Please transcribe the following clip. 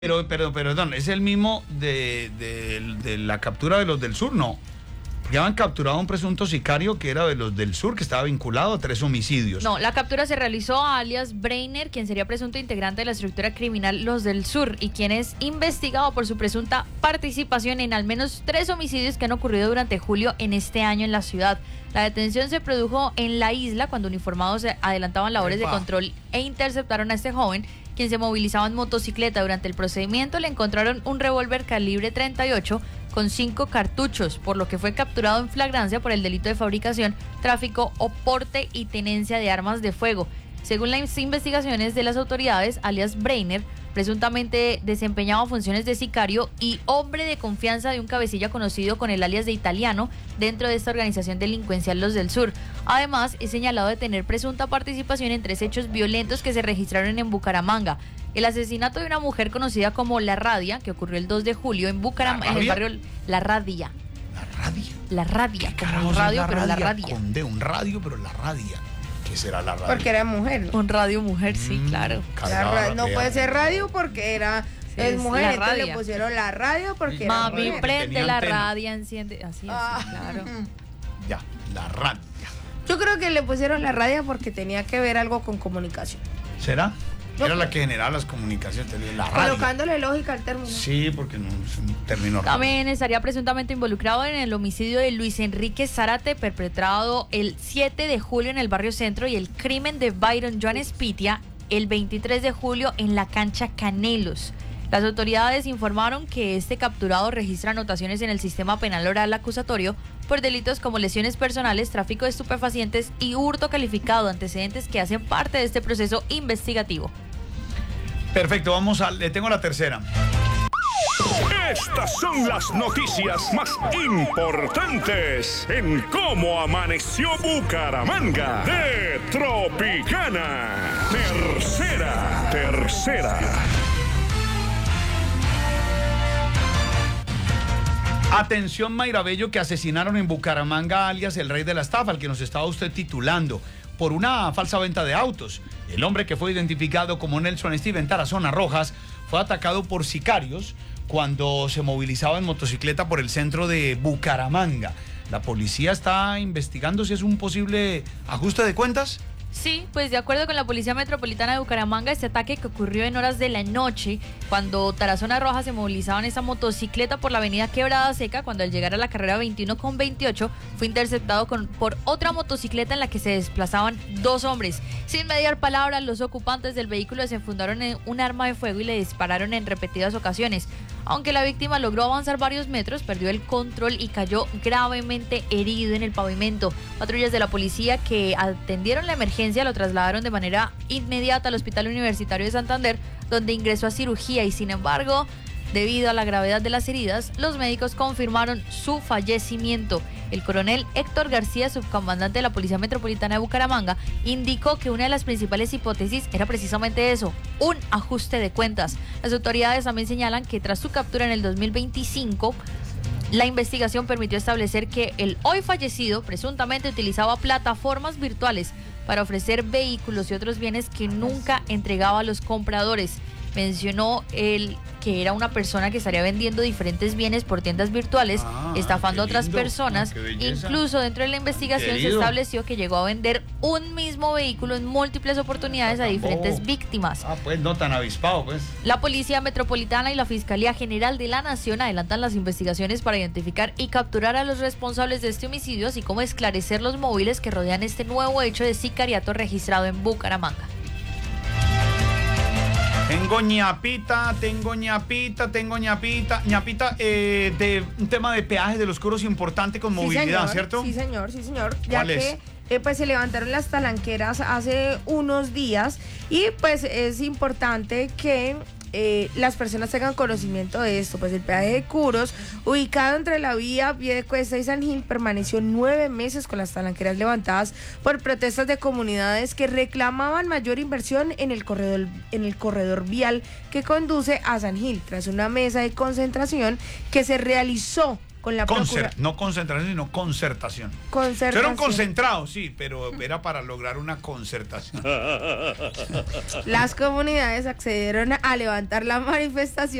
Pero, perdón, es el mismo de la captura de los del sur, ¿no? Porque habían capturado a un presunto sicario que era de los del sur, que estaba vinculado a 3 homicidios. No, la captura se realizó a alias Breiner, quien sería presunto integrante de la estructura criminal Los del Sur y quien es investigado por su presunta participación en al menos 3 homicidios que han ocurrido durante julio en este año en la ciudad. La detención se produjo en la isla cuando uniformados adelantaban labores de control e interceptaron a este joven, quien se movilizaba en motocicleta. Durante el procedimiento le encontraron un revólver calibre 38 con 5 cartuchos, por lo que fue capturado en flagrancia por el delito de fabricación, tráfico o porte y tenencia de armas de fuego. Según las investigaciones de las autoridades, alias Breiner presuntamente desempeñaba funciones de sicario y hombre de confianza de un cabecilla conocido con el alias de Italiano dentro de esta organización delincuencial Los del Sur. Además, es señalado de tener presunta participación en 3 hechos violentos que se registraron en Bucaramanga. El asesinato de una mujer conocida como La Radia, que ocurrió el 2 de julio en Bucaramanga, en el barrio La Radia. ¿La Radia? La Radia, como un radio, pero La Radia. Con D, un radio, pero La Radia. ¿Qué será La Radia? Porque era mujer. Un radio mujer, sí, claro. No puede ser radio porque era... es mujer, entonces le pusieron La Radio porque era Mami, mujer. prende la radio, enciende, así es, claro. Ya, La Radia. Yo creo que le pusieron La Radio porque tenía que ver algo con comunicación. ¿Será? Era la que generaba las comunicaciones, la radio. Colocándole lógica al término. Sí, porque no es un término raro. También estaría presuntamente involucrado en el homicidio de Luis Enrique Zárate, perpetrado el 7 de julio en el barrio Centro, y el crimen de Byron Joan Espitia el 23 de julio en la cancha Canelos. Las autoridades informaron que este capturado registra anotaciones en el sistema penal oral acusatorio por delitos como lesiones personales, tráfico de estupefacientes y hurto calificado, antecedentes que hacen parte de este proceso investigativo. Perfecto, le tengo la tercera. Estas son las noticias más importantes en Cómo Amaneció Bucaramanga de Tropicana. Tercera. Atención, Mayra Bello, que asesinaron en Bucaramanga alias el rey de la estafa, al que nos estaba usted titulando, por una falsa venta de autos. El hombre, que fue identificado como Nelson Steven Tarazona Rojas, fue atacado por sicarios cuando se movilizaba en motocicleta por el centro de Bucaramanga. La policía está investigando si es un posible ajuste de cuentas. Sí, pues de acuerdo con la Policía Metropolitana de Bucaramanga, este ataque, que ocurrió en horas de la noche, cuando Tarazona Rojas se movilizaba en esa motocicleta por la avenida Quebrada Seca, cuando al llegar a la carrera 21 con 28, fue interceptado por otra motocicleta en la que se desplazaban 2 hombres. Sin mediar palabras, los ocupantes del vehículo desenfundaron un arma de fuego y le dispararon en repetidas ocasiones. Aunque la víctima logró avanzar varios metros, perdió el control y cayó gravemente herido en el pavimento. Patrullas de la policía que atendieron la emergencia lo trasladaron de manera inmediata al Hospital Universitario de Santander, donde ingresó a cirugía y, sin embargo, debido a la gravedad de las heridas, los médicos confirmaron su fallecimiento. El coronel Héctor García, subcomandante de la Policía Metropolitana de Bucaramanga, indicó que una de las principales hipótesis era precisamente eso, un ajuste de cuentas. Las autoridades también señalan que tras su captura en el 2025, la investigación permitió establecer que el hoy fallecido presuntamente utilizaba plataformas virtuales para ofrecer vehículos y otros bienes que nunca entregaba a los compradores. Mencionó él que era una persona que estaría vendiendo diferentes bienes por tiendas virtuales, estafando a otras personas. Incluso dentro de la investigación se estableció que llegó a vender un mismo vehículo en múltiples oportunidades a diferentes víctimas. Pues no tan avispado, pues. La Policía Metropolitana y la Fiscalía General de la Nación adelantan las investigaciones para identificar y capturar a los responsables de este homicidio, así como esclarecer los móviles que rodean este nuevo hecho de sicariato registrado en Bucaramanga. Tengo ñapita, de un tema de peajes de los curos importante con movilidad, señor, ¿cierto? Sí, señor. Ya que pues se levantaron las talanqueras hace unos días y pues es importante que las personas tengan conocimiento de esto. Pues el peaje de Curos, ubicado entre la vía Piedecuesta y San Gil, permaneció 9 meses con las talanqueras levantadas por protestas de comunidades que reclamaban mayor inversión en el corredor vial que conduce a San Gil, tras una mesa de concentración que se realizó con la procura... No concentración, sino concertación. Concertación. Fueron concentrados, sí, pero era para lograr una concertación. Las comunidades accedieron a levantar la manifestación